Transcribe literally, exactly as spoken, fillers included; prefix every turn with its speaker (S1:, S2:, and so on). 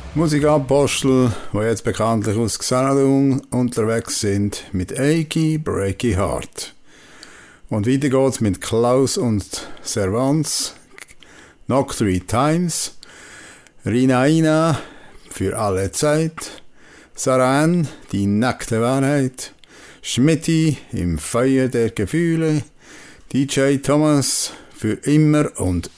S1: Musikapostel, die jetzt bekanntlich aus Xanadu unterwegs sind, mit Achy Breaky Heart. Und weiter geht's mit Klaus und Servants, Knock Three Times, Rina Ina, für alle Zeit, Saran, die nackte Wahrheit, Schmitti, im Feuer der Gefühle, D J Thomas, für immer und